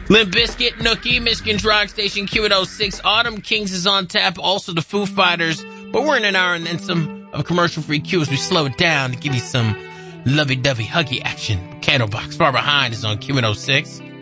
Limp Bizkit, Nookie, Michigan's Rock Station, Q106. Autumn Kings is on tap. Also the Foo Fighters. But we're in an hour and then some of a commercial-free cue as we slow it down to give you some lovey-dovey, huggy action. Candlebox. Barbara Hine is on Q106.